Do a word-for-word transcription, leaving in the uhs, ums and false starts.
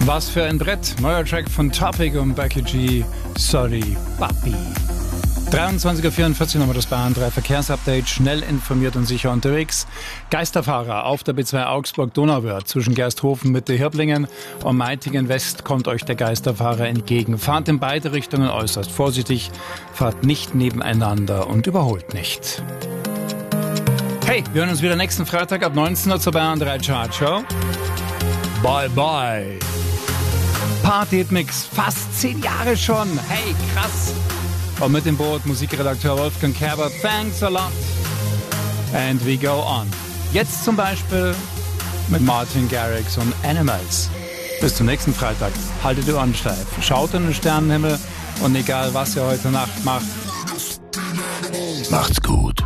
Was für ein Brett. Neuer Track von Topic und Becky G. Sorry, Papi. dreiundzwanzig Uhr vierundvierzig nochmal das Bayern drei Verkehrsupdate. Schnell informiert und sicher unterwegs. Geisterfahrer auf der B zwei Augsburg-Donauwörth zwischen Gersthofen Mitte Hirblingen und Meitingen West kommt euch der Geisterfahrer entgegen. Fahrt in beide Richtungen äußerst vorsichtig. Fahrt nicht nebeneinander und überholt nicht. Hey, wir hören uns wieder nächsten Freitag ab neunzehn Uhr zur Bayern drei Chart Show. Bye bye. Party-Mix, fast zehn Jahre schon. Hey, krass. Und mit dem Boot Musikredakteur Wolfgang Kerber. Thanks a lot. And we go on. Jetzt zum Beispiel mit Martin Garrix und Animals. Bis zum nächsten Freitag. Haltet die Ohren steif. Schaut in den Sternenhimmel. Und egal, was ihr heute Nacht macht, macht's gut.